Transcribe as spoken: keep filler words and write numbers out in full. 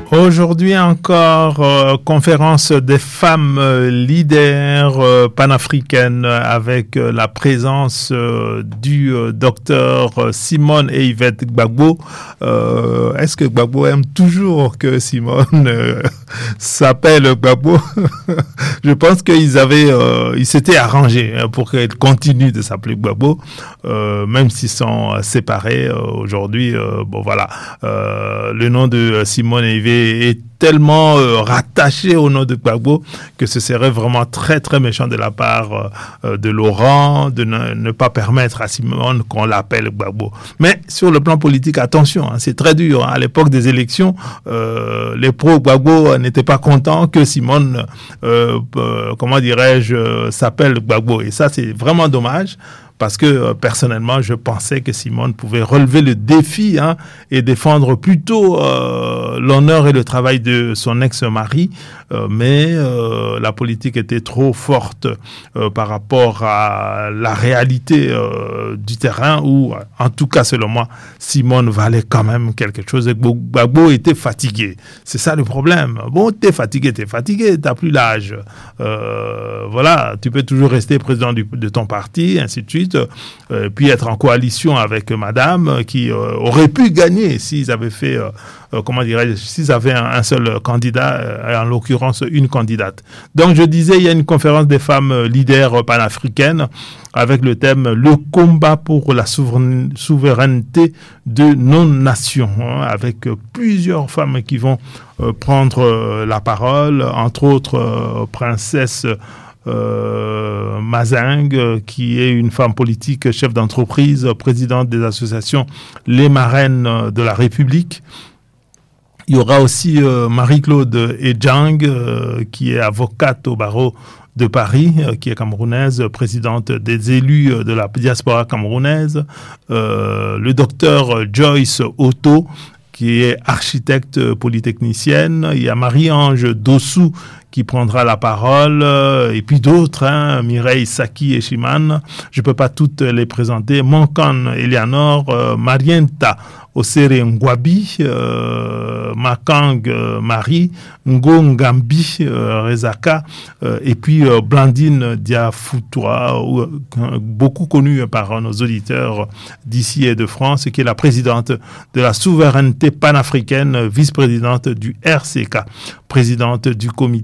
Aujourd'hui encore, euh, conférence des femmes euh, leaders euh, panafricaines avec euh, la présence euh, du euh, docteur euh, Simone et Yvette Gbagbo. Euh, est-ce que Gbagbo aime toujours que Simone euh, s'appelle Gbagbo? Je pense qu'ils avaient, euh, ils s'étaient arrangés hein, pour qu'elle continue de s'appeler Gbagbo, euh, même s'ils sont euh, séparés euh, aujourd'hui. Euh, bon voilà, euh, le nom de Simone et Yvette est tellement euh, rattaché au nom de Gbagbo que ce serait vraiment très très méchant de la part euh, de Laurent de ne, ne pas permettre à Simone qu'on l'appelle Gbagbo. Mais sur le plan politique, attention, hein, c'est très dur. Hein. À l'époque des élections, euh, les pro-Gbagbo n'étaient pas contents que Simone, euh, euh, comment dirais-je, s'appelle Gbagbo. Et ça, c'est vraiment dommage. Parce que euh, personnellement, je pensais que Simone pouvait relever le défi hein, et défendre plutôt euh, l'honneur et le travail de son ex-mari. Euh, mais euh, la politique était trop forte euh, par rapport à la réalité euh, du terrain où, en tout cas selon moi, Simone valait quand même quelque chose. Et Gbagbo était fatigué. C'est ça le problème. Bon, t'es fatigué, t'es fatigué, t'as plus l'âge. Euh, voilà, tu peux toujours rester président du, de ton parti, ainsi de suite. Euh, puis être en coalition avec madame qui euh, aurait pu gagner s'ils avaient fait, euh, euh, comment dirais-je, s'ils avaient un, un seul candidat, euh, en l'occurrence une candidate. Donc je disais, il y a une conférence des femmes leaders panafricaines avec le thème « Le combat pour la souveraineté, souveraineté de nos nations hein, », avec plusieurs femmes qui vont euh, prendre euh, la parole, entre autres euh, princesse Euh, Mazingue, qui est une femme politique, chef d'entreprise, présidente des associations Les Marraines de la République. Il y aura aussi euh, Marie-Claude Ejang, euh, qui est avocate au barreau de Paris, euh, qui est camerounaise, présidente des élus de la diaspora camerounaise. Euh, le docteur Joyce Otto, qui est architecte polytechnicienne. Il y a Marie-Ange Dossou qui prendra la parole, et puis d'autres, hein, Mireille Saki et Chiman. Je ne peux pas toutes les présenter. Monkan Eleanor, euh, Marienta Osere Ngwabi, euh, Makang euh, Marie, Ngo Ngambi euh, Rezaka, euh, et puis euh, Blandine Diafoutoua, euh, beaucoup connue par nos auditeurs d'ici et de France, qui est la présidente de la souveraineté panafricaine, vice-présidente du R C K, présidente du comité